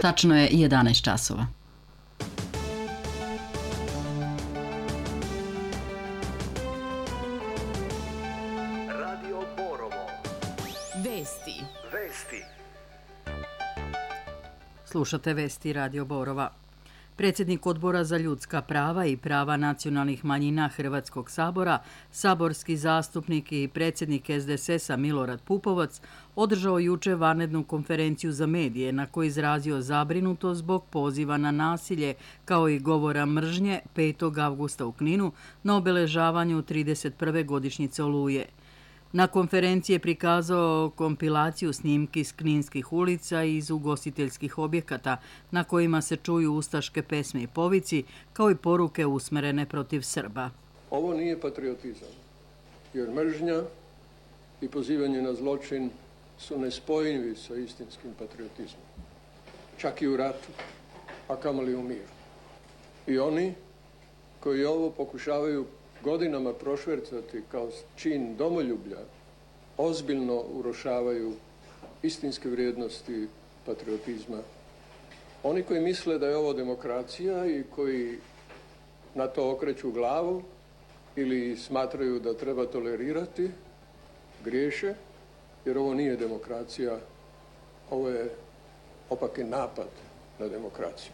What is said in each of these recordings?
Tačno je 11 časova. Radio Borovo. Vesti. Slušate vesti Radio Borova. Predsjednik Odbora za ljudska prava i prava nacionalnih manjina Hrvatskog sabora, saborski zastupnik i predsjednik SDSS-a Milorad Pupovac održao juče vanrednu konferenciju za medije na kojoj izrazio zabrinutost zbog poziva na nasilje kao i govora mržnje 5. avgusta u Kninu na obeležavanju 31. godišnjice Oluje. Na konferenciji je prikazao kompilaciju snimki s kninskih ulica i iz ugostiteljskih objekata na kojima se čuju ustaške pesme i povici, kao i poruke usmerene protiv Srba. Ovo nije patriotizam, jer mržnja i pozivanje na zločin su nespojivi sa istinskim patriotizmom. Čak i u ratu, a kamoli u miru. I oni koji ovo pokušavaju godinama prošvercati kao čin domoljublja, ozbiljno urušavaju istinske vrijednosti patriotizma. Oni koji misle da je ovo demokracija i koji na to okreću glavu ili smatraju da treba tolerirati, griješe, jer ovo nije demokracija, ovo je opaki napad na demokraciju.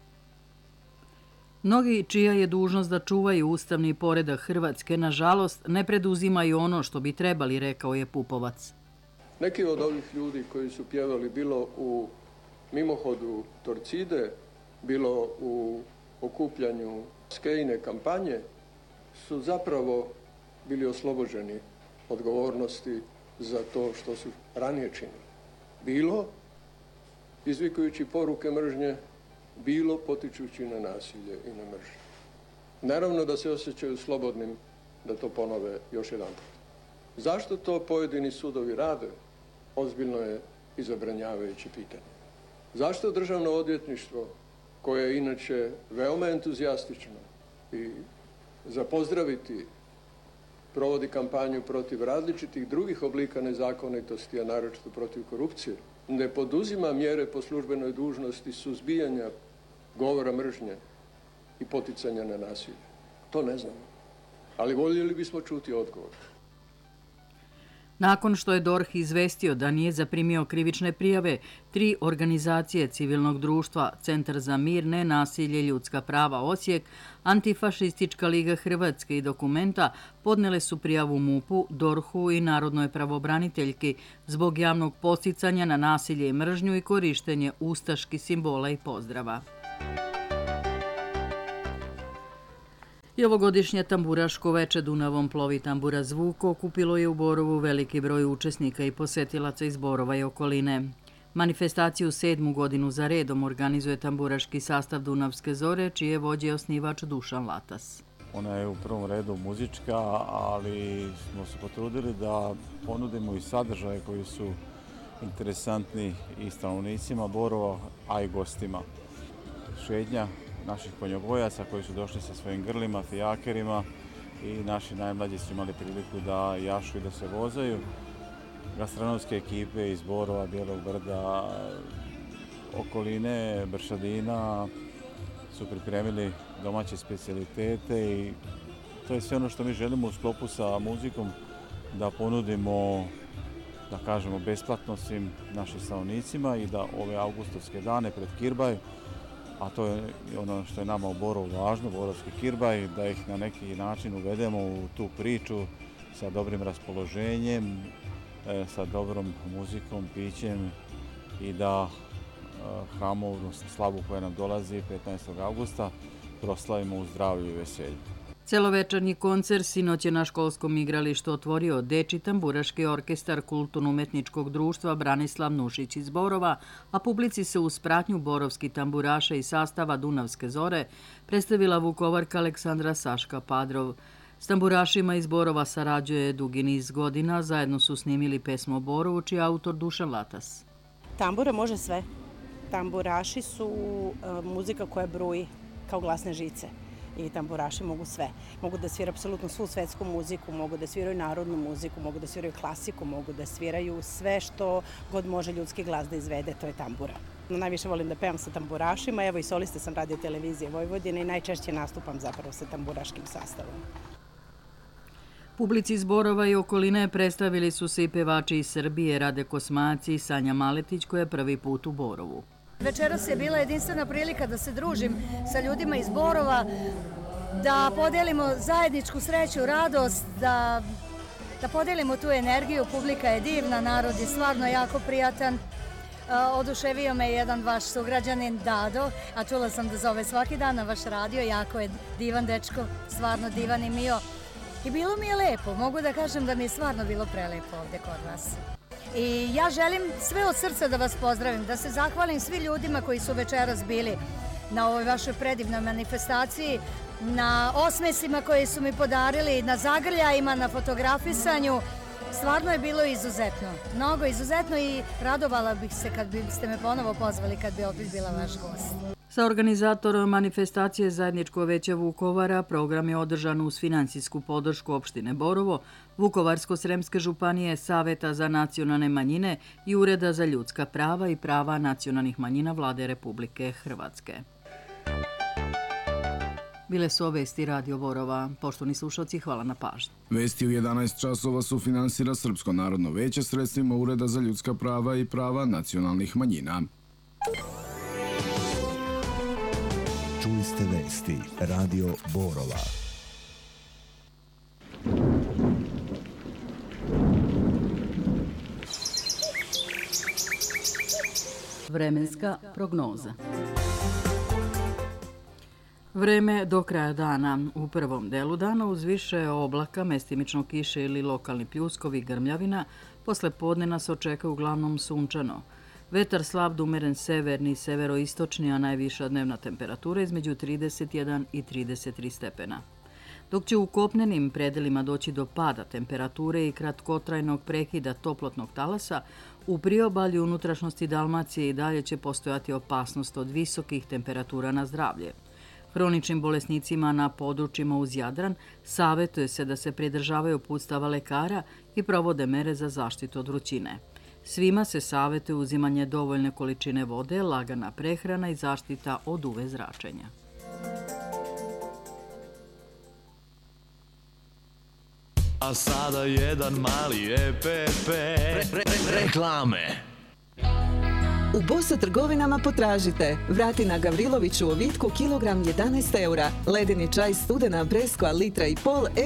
Mnogi čija je dužnost da čuvaju ustavni poredak Hrvatske, nažalost, ne preduzimaju ono što bi trebali, rekao je Pupovac. Neki od ovih ljudi koji su pjevali bilo u mimohodu Torcide, bilo u okupljanju skejne kampanje, su zapravo bili oslobođeni odgovornosti za to što su ranije činili. Bilo izvikujući poruke mržnje, bilo potičući na nasilje i na mržnju. Naravno da se osjećaju slobodnim da to ponove još jedan put. Zašto to pojedini sudovi rade? Ozbiljno je i zabranjavajuće pitanje. Zašto Državno odvjetništvo, koje je inače veoma entuzijastično i za pozdraviti provodi kampanju protiv različitih drugih oblika nezakonitosti, a naročito protiv korupcije, ne poduzima mjere po službenoj dužnosti suzbijanja govora mržnje i poticanja na nasilje? To ne znamo. Ali voljeli bismo čuti odgovor. Nakon što je DORH izvestio da nije zaprimio krivične prijave, 3 organizacije civilnog društva, Centar za mir, nenasilje, ljudska prava Osijek, Antifašistička liga Hrvatske i Dokumenta podnele su prijavu MUP-u, DORH-u i Narodnoj pravobraniteljki zbog javnog podsticanja na nasilje i mržnju i korištenje ustaških simbola i pozdrava. I ovogodišnje tamburaško veče Dunavom plovi tambura Zvuk okupilo je u Borovu veliki broj učesnika i posetilaca iz Borova i okoline. Manifestaciju 7. godinu za redom organizuje tamburaški sastav Dunavske zore, čije vođe je osnivač Dušan Latas. Ona je u prvom redu muzička, ali smo se potrudili da ponudimo i sadržaje koji su interesantni i stanovnicima Borova, a i gostima. Šetnja naših konjobojaca koji su došli sa svojim grlima, fijakerima i naši najmlađi su imali priliku da jašu i da se vozaju. Gastronomske ekipe iz Borova, Bijelog Brda, okoline, Bršadina su pripremili domaće specijalitete i to je sve ono što mi želimo u sklopu sa muzikom da ponudimo, da kažemo, besplatno svim našim stanovnicima i da ove avgustovske dane pred Kirbaj, a to je ono što je nama u Borovu važno, borovski Kirbaj, da ih na neki način uvedemo u tu priču sa dobrim raspoloženjem, sa dobrom muzikom, pićem i da hramovnu slavu koja nam dolazi 15. avgusta proslavimo u zdravlju i veselju. Celovečernji koncert sinoć je na školskom igralištu otvorio Dečji tamburaški orkestar Kulturno-umetničkog društva Branislav Nušić iz Borova, a publici se uz pratnju borovskih tamburaša i sastava Dunavske zore predstavila Vukovarka Aleksandra Saška Padrov. S tamburašima iz Borova sarađuje dugi niz godina, zajedno su snimili pesmu o Borovu, čiji je autor Dušan Latas. Tambura može sve. Tamburaši su muzika koja bruji kao glasne žice. I tamburaši mogu sve. Mogu da sviraju apsolutno svu svetsku muziku, mogu da sviraju narodnu muziku, mogu da sviraju klasiku, mogu da sviraju sve što god može ljudski glas da izvede, to je tambura. Najviše volim da pevam sa tamburašima, evo i solista sam Radio Televizije Vojvodine i najčešće nastupam zapravo sa tamburaškim sastavom. Publici iz Borova i okoline predstavili su se i pevači iz Srbije, Rade Kosmaci i Sanja Maletić, koja je prvi put u Borovu. Večeras je bila jedinstvena prilika da se družim sa ljudima iz Borova, da podelimo zajedničku sreću, radost, da podelimo tu energiju. Publika je divna, narod je stvarno jako prijatan. Oduševio me jedan vaš sugrađanin Dado, a čula sam da zove svaki dan na vaš radio, jako je divan dečko, stvarno divan i mio. I bilo mi je lepo, mogu da kažem da mi je stvarno bilo prelepo ovde kod vas. I ja želim sve od srca da vas pozdravim, da se zahvalim svi ljudima koji su večeras bili na ovoj vašoj predivnoj manifestaciji, na osmesima koje su mi podarili, na zagrljajima, na fotografisanju. Stvarno je bilo izuzetno, mnogo izuzetno i radovala bih se kad biste me ponovo pozvali, kad bi opet bila vaš gost. Sa organizatorom manifestacije Zajedničko veće Vukovara program je održan uz finansijsku podršku opštine Borovo, Vukovarsko-sremske županije, Saveta za nacionalne manjine i Ureda za ljudska prava i prava nacionalnih manjina Vlade Republike Hrvatske. Bile su vesti Radio Borova. Poštovani slušalci, hvala na pažnji. Vesti u 11 časova su finansira Srpsko narodno veće sredstvima Ureda za ljudska prava i prava nacionalnih manjina. Čuli ste vesti Radio Borova. Vremenska prognoza. Vreme do kraja dana. U prvom delu dana uz više oblaka, mestimično kiše ili lokalni pljuskovi, grmljavina, posle podne nas očeka uglavnom sunčano. Vetar slab da umeren severni i severoistočni, a najviša dnevna temperatura između 31 i 33 stepena. Dok će u kopnenim predelima doći do pada temperature i kratkotrajnog prekida toplotnog talasa, u priobalju unutrašnjosti Dalmacije i dalje će postojati opasnost od visokih temperatura na zdravlje. Hroničnim bolesnicima na područjima uz Jadran savjetuje se da se pridržavaju uputstava lekara i provode mere za zaštitu od vrućine. Svima se savjetuje uzimanje dovoljne količine vode, lagana prehrana i zaštita od UV zračenja. A sada jedan mali EPP. Reklame. U Bosa trgovinama potražite Vratina Gavriloviću u ovitku kilogram 11 eura, ledeni čaj Studena Breskva litra i pol